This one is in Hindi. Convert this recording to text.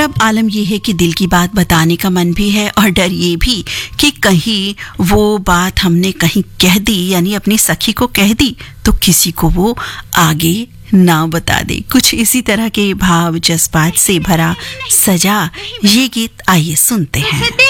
अब आलम ये है कि दिल की बात बताने का मन भी है और डर ये भी कि कहीं वो बात हमने कहीं कह दी, यानी अपनी सखी को कह दी, तो किसी को वो आगे ना बता दे। कुछ इसी तरह के भाव जज्बात से भरा सजा ये गीत आइए सुनते हैं।